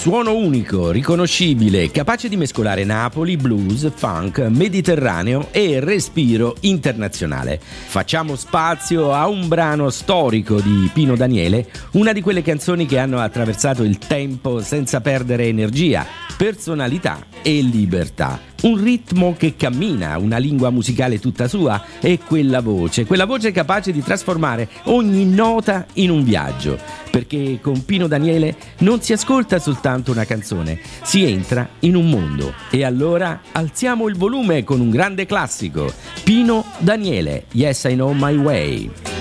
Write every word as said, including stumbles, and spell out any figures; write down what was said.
suono unico, riconoscibile, capace di mescolare Napoli, blues, funk, mediterraneo e respiro internazionale. Facciamo spazio a un brano storico di Pino Daniele, una di quelle canzoni che hanno attraversato il tempo senza perdere energia, personalità e libertà. Un ritmo che cammina, una lingua musicale tutta sua e quella voce, quella voce capace di trasformare ogni nota in un viaggio. Perché con Pino Daniele non si ascolta soltanto una canzone, si entra in un mondo. E allora alziamo il volume con un grande classico. Pino Daniele, Yes I Know My Way.